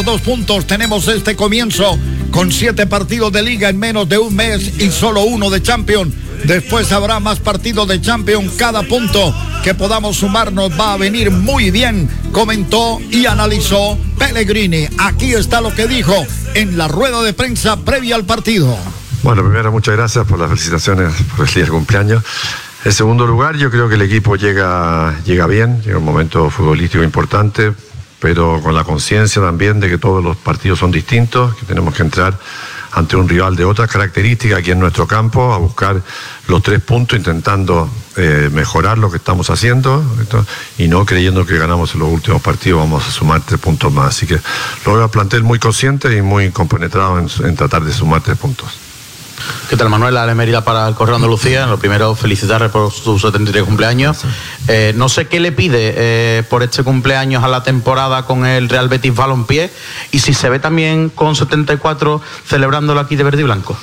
2 puntos tenemos este comienzo con 7 partidos de liga en menos de un mes y solo 1 de Champions. Después habrá más partidos de Champions. Cada punto que podamos sumar nos va a venir muy bien, comentó y analizó Pellegrini. Aquí está lo que dijo en la rueda de prensa previa al partido. Bueno, primero muchas gracias por las felicitaciones por el día del cumpleaños. En segundo lugar, yo creo que el equipo llega bien, llega un momento futbolístico importante, pero con la conciencia también de que todos los partidos son distintos, que tenemos que entrar ante un rival de otras características aquí en nuestro campo, a buscar los 3 puntos, intentando mejorar lo que estamos haciendo, y no creyendo que ganamos en los últimos partidos vamos a sumar 3 puntos más. Así que lo veo al plantel muy consciente y muy compenetrado en tratar de sumar 3 puntos. ¿Qué tal, Manuel? Ale Mérida para el Correo de Andalucía. Lo primero, felicitarle por su 73 cumpleaños. No sé qué le pide por este cumpleaños a la temporada con el Real Betis Balompié, y si se ve también con 74 celebrándolo aquí de verde y blanco.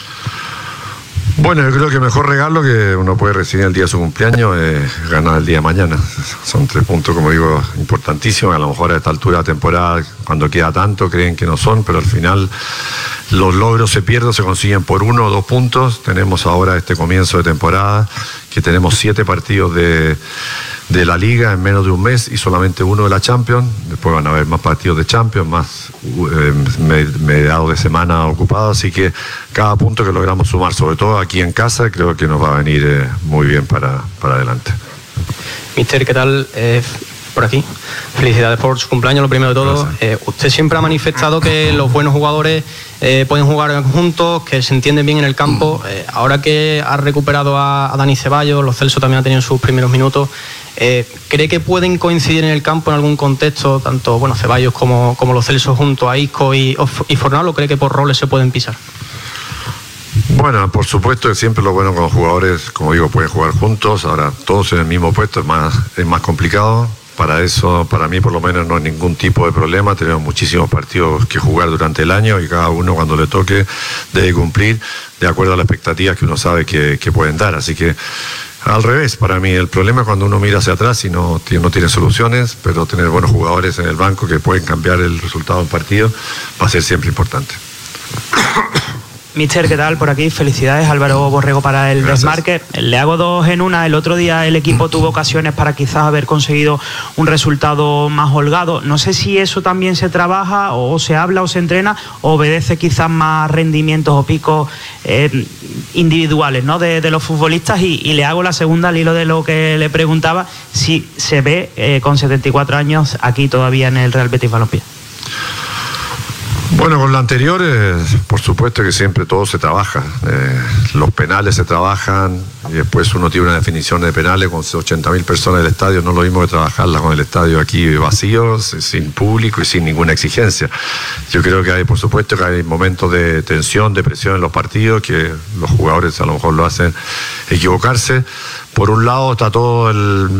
Bueno, yo creo que el mejor regalo que uno puede recibir el día de su cumpleaños es ganar el día de mañana. Son 3 puntos, como digo, importantísimos. A lo mejor a esta altura de temporada, cuando queda tanto, creen que no son, pero al final los logros se pierden, se consiguen por 1 o 2 puntos. Tenemos ahora este comienzo de temporada, que tenemos 7 partidos de la Liga en menos de un mes y solamente 1 de la Champions. Después van a haber más partidos de Champions, más mediados de semana ocupados, así que cada punto que logramos sumar, sobre todo aquí en casa, creo que nos va a venir muy bien para adelante. Mister, ¿qué tal? Por aquí. Felicidades por su cumpleaños, lo primero de todo. Usted siempre ha manifestado que los buenos jugadores pueden jugar juntos, que se entienden bien en el campo. Ahora que ha recuperado a Dani Ceballos, Lo Celso también ha tenido sus primeros minutos, ¿cree que pueden coincidir en el campo en algún contexto, tanto Ceballos como Lo Celso junto a Isco y Fornal, o cree que por roles se pueden pisar? Bueno, por supuesto que siempre lo bueno con los jugadores, como digo, pueden jugar juntos. Ahora todos en el mismo puesto es más complicado. Para eso, para mí por lo menos no hay ningún tipo de problema. Tenemos muchísimos partidos que jugar durante el año y cada uno cuando le toque debe cumplir de acuerdo a las expectativas que uno sabe que pueden dar. Así que al revés, para mí el problema es cuando uno mira hacia atrás y no tiene soluciones, pero tener buenos jugadores en el banco que pueden cambiar el resultado del partido va a ser siempre importante. Mister, ¿qué tal? Por aquí, felicidades, Álvaro Borrego para el Desmarque. Le hago 2 en una. El otro día el equipo tuvo ocasiones para quizás haber conseguido un resultado más holgado. No sé si eso también se trabaja o se habla o se entrena, o obedece quizás más rendimientos o picos individuales, ¿no?, de los futbolistas. Y le hago la segunda al hilo de lo que le preguntaba, si se ve con 74 años aquí todavía en el Real Betis Balompié. Bueno, con lo anterior, por supuesto que siempre todo se trabaja. Los penales se trabajan y después uno tiene una definición de penales con 80.000 personas en el estadio. No es lo mismo que trabajarla con el estadio aquí vacío, sin público y sin ninguna exigencia. Yo creo que por supuesto que hay momentos de tensión, de presión en los partidos, que los jugadores a lo mejor lo hacen equivocarse. Por un lado está toda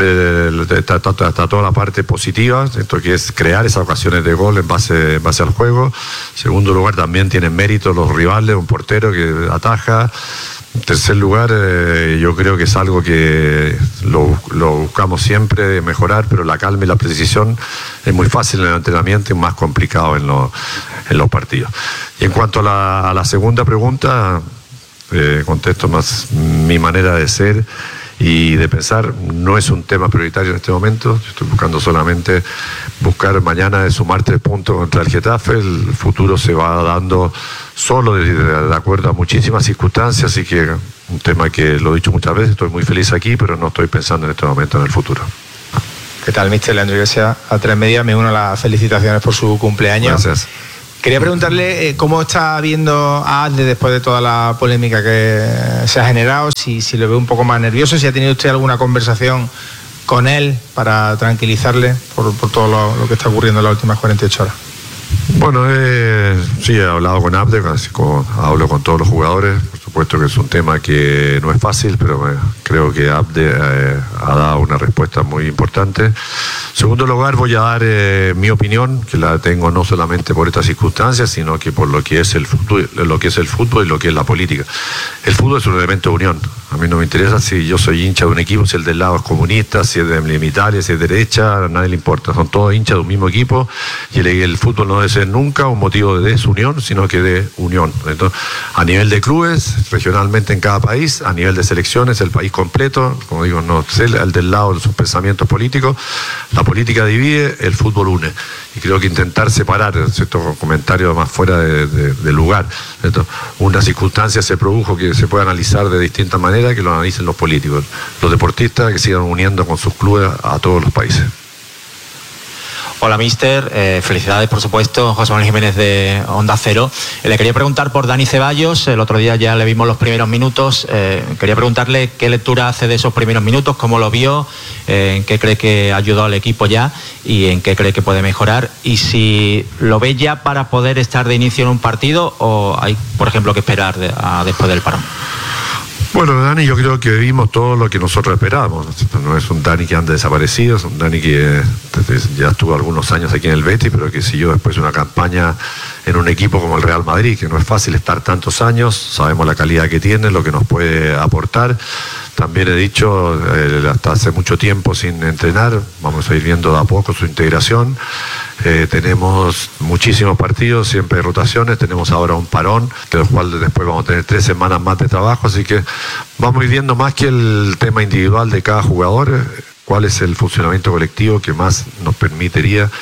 la parte positiva, esto que es crear esas ocasiones de gol en base al juego. En segundo lugar, también tienen mérito los rivales, un portero que ataja. En tercer lugar, yo creo que es algo que lo buscamos siempre mejorar, pero la calma y la precisión es muy fácil en el entrenamiento y más complicado en los partidos. Y en cuanto a la segunda pregunta, contesto más mi manera de ser y de pensar. No es un tema prioritario en este momento. Yo estoy buscando solamente buscar mañana de sumar 3 puntos contra el Getafe. El futuro se va dando solo de acuerdo a muchísimas circunstancias, así que un tema que lo he dicho muchas veces, estoy muy feliz aquí, pero no estoy pensando en este momento en el futuro. ¿Qué tal, mister? Leandro Iglesias, A3 Media. Me uno a las felicitaciones por su cumpleaños. Gracias. Quería preguntarle cómo está viendo a Abde después de toda la polémica que se ha generado, si lo ve un poco más nervioso, si ha tenido usted alguna conversación con él para tranquilizarle por todo lo que está ocurriendo en las últimas 48 horas. Bueno, sí, he hablado con Abde, hablo con todos los jugadores. Por supuesto que es un tema que no es fácil, pero creo que Abde ha dado una respuesta muy importante. En segundo lugar, voy a dar mi opinión, que la tengo no solamente por estas circunstancias, sino que por lo que es el fútbol y lo que es la política. El fútbol es un elemento de unión. A mí no me interesa si yo soy hincha de un equipo, si el del lado es comunista, si es de Italia, si es de derecha, a nadie le importa. Son todos hinchas de un mismo equipo y el fútbol no debe ser nunca un motivo de desunión, sino que de unión. Entonces, a nivel de clubes, regionalmente en cada país, a nivel de selecciones, el país completo, como digo, no sé, el del lado de sus pensamientos políticos, la política divide, el fútbol une. Y creo que intentar separar estos comentarios más fuera de lugar. Entonces, una circunstancia se produjo que se puede analizar de distintas maneras, que lo analicen los políticos, los deportistas que sigan uniendo con sus clubes a todos los países. Hola, míster. Felicidades, por supuesto. José Manuel Jiménez de Onda Cero. Le quería preguntar por Dani Ceballos. El otro día ya le vimos los primeros minutos. Quería preguntarle qué lectura hace de esos primeros minutos, cómo lo vio, en qué cree que ayudó al equipo ya y en qué cree que puede mejorar. Y si lo ve ya para poder estar de inicio en un partido o hay, por ejemplo, que esperar después del parón. Bueno, Dani, yo creo que vimos todo lo que nosotros esperábamos. No es un Dani que anda desaparecido, es un Dani que ya estuvo algunos años aquí en el Betis, pero que siguió después una campaña en un equipo como el Real Madrid, que no es fácil estar tantos años, sabemos la calidad que tiene, lo que nos puede aportar. También he dicho, hasta hace mucho tiempo sin entrenar, vamos a ir viendo de a poco su integración. Tenemos muchísimos partidos, siempre rotaciones, tenemos ahora un parón, que del cual después vamos a tener 3 semanas más de trabajo, así que vamos a ir viendo más que el tema individual de cada jugador, cuál es el funcionamiento colectivo que más nos permitiría